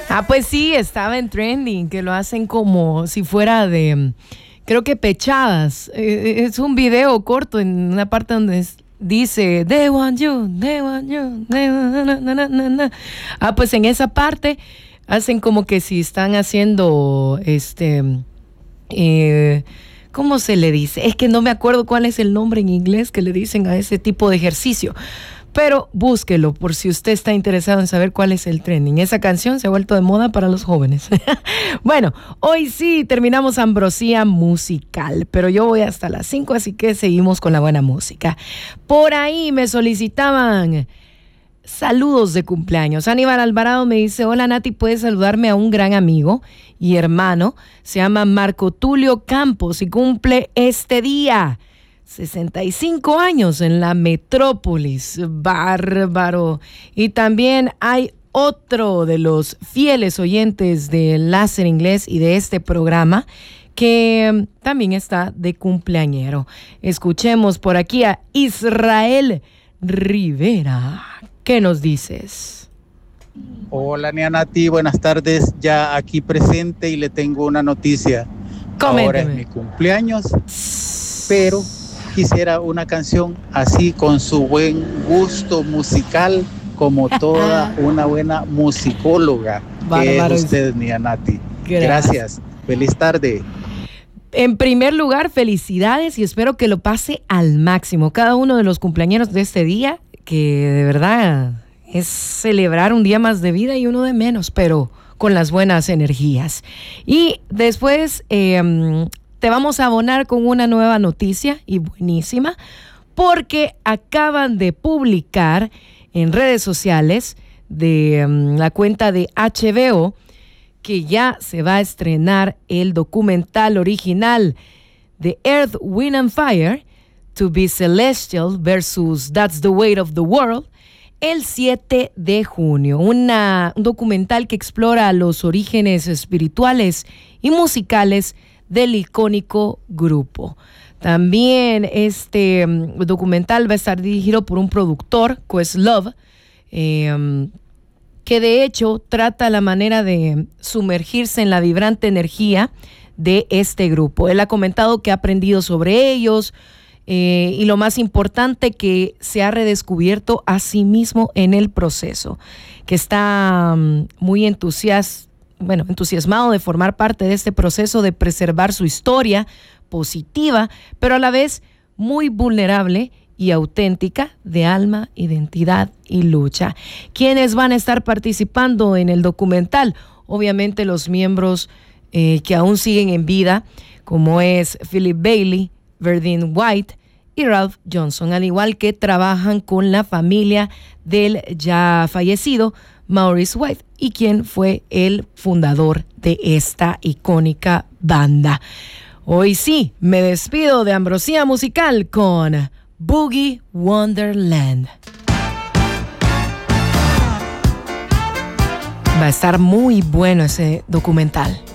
Pues sí, estaba en trending, que lo hacen como si fuera de, creo que pechadas. Es un video corto en una parte donde dice, they want you, they want you, they want, na, na, na, na. Pues en esa parte hacen como que si están haciendo, ¿cómo se le dice? Es que no me acuerdo cuál es el nombre en inglés que le dicen a ese tipo de ejercicio. Pero búsquelo por si usted está interesado en saber cuál es el trending. Esa canción se ha vuelto de moda para los jóvenes. Bueno, hoy sí terminamos Ambrosía Musical, pero yo voy hasta las 5, así que seguimos con la buena música. Por ahí me solicitaban saludos de cumpleaños. Aníbal Alvarado me dice, hola Nati, ¿puedes saludarme a un gran amigo y hermano? Se llama Marco Tulio Campos y cumple este día 65 años en la metrópolis. Bárbaro. Y también hay otro de los fieles oyentes de Láser Inglés y de este programa que también está de cumpleañero. Escuchemos por aquí a Israel Rivera. ¿Qué nos dices? Hola, Nati, buenas tardes. Ya aquí presente y le tengo una noticia. Coménteme. Ahora es mi cumpleaños, pero quisiera una canción así con su buen gusto musical, como toda una buena musicóloga que es usted, Nati. Gracias. Feliz tarde. En primer lugar, felicidades y espero que lo pase al máximo. Cada uno de los cumpleañeros de este día, que de verdad es celebrar un día más de vida y uno de menos, pero con las buenas energías. Y después te vamos a abonar con una nueva noticia y buenísima, porque acaban de publicar en redes sociales de la cuenta de HBO que ya se va a estrenar el documental original de Earth, Wind and Fire, To Be Celestial versus That's the Weight of the World, el 7 de junio. Un documental que explora los orígenes espirituales y musicales del icónico grupo. También este documental va a estar dirigido por un productor, Questlove, que de hecho trata la manera de sumergirse en la vibrante energía de este grupo. Él ha comentado que ha aprendido sobre ellos y lo más importante, que se ha redescubierto a sí mismo en el proceso, que está muy entusiasmado de formar parte de este proceso de preservar su historia positiva, pero a la vez muy vulnerable y auténtica de alma, identidad y lucha. ¿Quiénes van a estar participando en el documental? Obviamente los miembros que aún siguen en vida, como es Philip Bailey, Verdine White y Ralph Johnson, al igual que trabajan con la familia del ya fallecido Maurice White, y quien fue el fundador de esta icónica banda. Hoy sí, me despido de Ambrosía Musical con Boogie Wonderland. Va a estar muy bueno ese documental.